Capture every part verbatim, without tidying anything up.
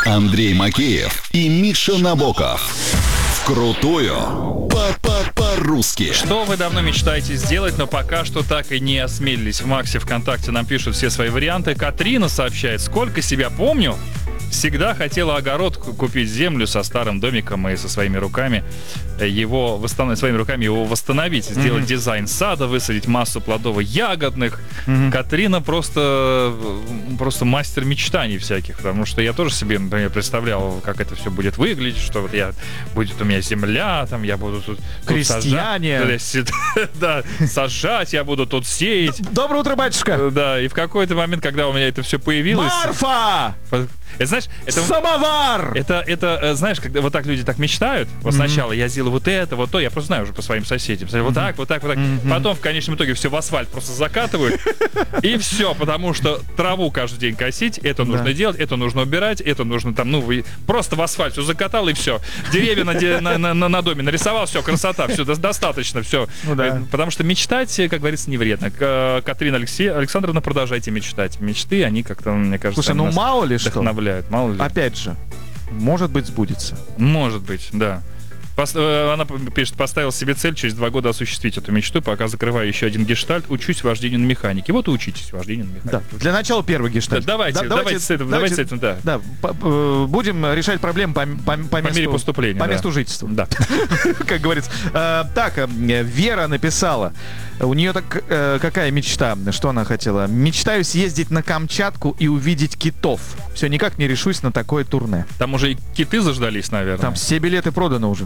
Андрей Макеев и Миша Набоков. Крутую по-по-по-русски. Что вы давно мечтаете сделать, но пока что так и не осмелились? В Максе ВКонтакте нам пишут все свои варианты. Катрина сообщает: сколько себя помню, всегда хотела огород купить, землю со старым домиком и со своими руками его восстановить, своими руками его восстановить, сделать mm-hmm. дизайн сада, высадить массу плодово-ягодных. Mm-hmm. Катрина просто, просто мастер мечтаний всяких, потому что я тоже себе, например, представлял, как это все будет выглядеть, что вот я, будет у меня земля, там я буду тут, крестьяне, тут сажать, да, сажать, я буду тут сеять. Доброе утро, батюшка. Да, и в какой-то момент, когда у меня это все появилось... Марфа! Это, знаешь, это, самовар! Это, это, знаешь, когда вот так люди так мечтают, вот mm-hmm. сначала я сделаю вот это, вот то, я просто знаю уже по своим соседям, mm-hmm. вот так, вот так, вот так, mm-hmm. потом в конечном итоге все в асфальт просто закатывают, и все, потому что траву каждый день косить, это нужно да. делать, это нужно убирать, это нужно там, ну, просто в асфальт все закатал, и все. Деревья на, на, на, на доме нарисовал, все, красота, все, достаточно, все. Ну, да. Потому что мечтать, как говорится, не вредно. Катрина Алексей, Александровна, продолжайте мечтать. Мечты, они как-то, мне кажется, слушай, ну мало ли что. Мало ли. Опять же, может быть, сбудется. Может быть, да. Пос- она пишет: поставил себе цель через два года осуществить эту мечту, пока закрываю еще один гештальт, учусь вождению на механике. Вот и учитесь вождению на механике. Да. Для начала первый гештальт. Да, давайте, да, давайте, давайте с этим, давайте, давайте с этим, да. Да, по- будем решать проблемы по, по, по, по месту, мере поступления. По да. месту жительства. Да. Как говорится. Так, Вера написала. У нее так какая мечта? Что она хотела? Мечтаю съездить на Камчатку и увидеть китов. Все никак не решусь на такое турне. Там уже и киты заждались, наверное. Там все билеты проданы уже.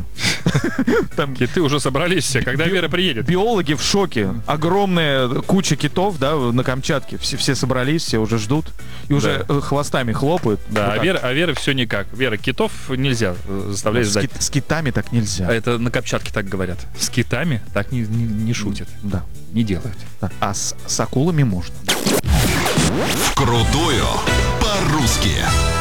Там киты уже собрались все. Когда Би- Вера приедет? Биологи в шоке. Огромная куча китов, да, на Камчатке. Все, все собрались, все уже ждут. И уже да. хвостами хлопают. Да, вот а, Вера, а Вера все никак. Вера, китов нельзя заставлять ну, ждать. С, кит, с китами так нельзя. А это на Камчатке так говорят. С китами так не, не, не шутят. Да. Не делают. Да. А с, с акулами можно. Крутую по-русски.